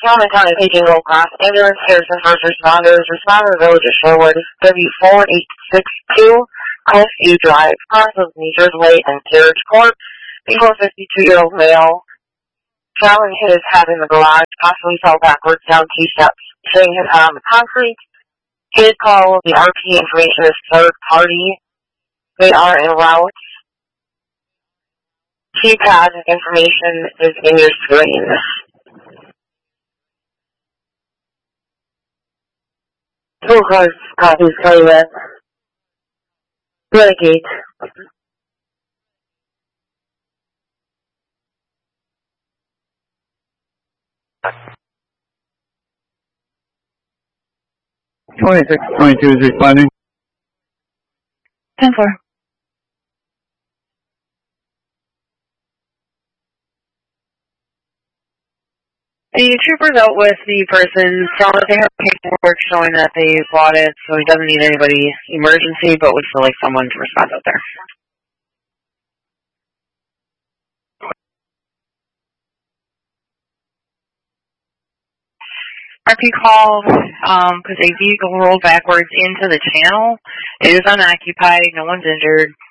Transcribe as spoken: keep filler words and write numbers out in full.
Common County paging Gold Cross ambulance Harrison first responders. Responder Village of Sherwood W four eight six two Cliffview Drive, cross of Meters Way and Carriage Court. Before fifty-two-year-old male traveling hit his head in the garage, possibly fell backwards down two steps, hitting his head on the concrete. His call of the R P information is third party. They are en route. Keypad information is in your screen. Two cars, copies, Calumet. Renegade. twenty-six twenty-two is responding. ten four. The trooper's out with the person, telling that they have paperwork showing that they bought it, so he doesn't need anybody emergency, but would still like someone to respond out there. R P called because um, a vehicle rolled backwards into the channel. It is unoccupied. No one's injured.